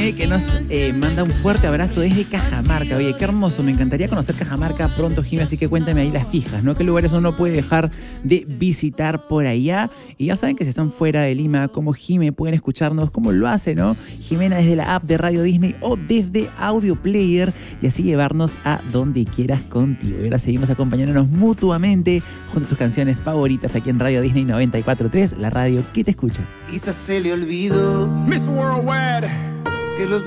Jimé, que nos manda un fuerte abrazo desde Cajamarca. Oye, qué hermoso, me encantaría conocer Cajamarca pronto, Jimé, así que cuéntame ahí las fijas, ¿no? ¿Qué lugares uno puede dejar de visitar por allá? Y ya saben que si están fuera de Lima, como Jimé, pueden escucharnos, como lo hace, ¿no? Jimena desde la app de Radio Disney o desde Audio Player, y así llevarnos a donde quieras contigo. Y ahora seguimos acompañándonos mutuamente junto a tus canciones favoritas aquí en Radio Disney 94.3, la radio que te escucha. Quizás se le olvidó Miss Worldwide que los